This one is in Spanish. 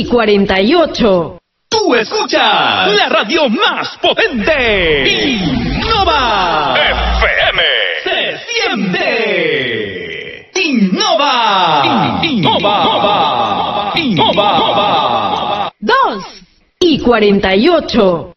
y 48. Tú escuchas la radio más potente. Innova FM. Se siente. Innova. Innova. Innova. 2 y 48.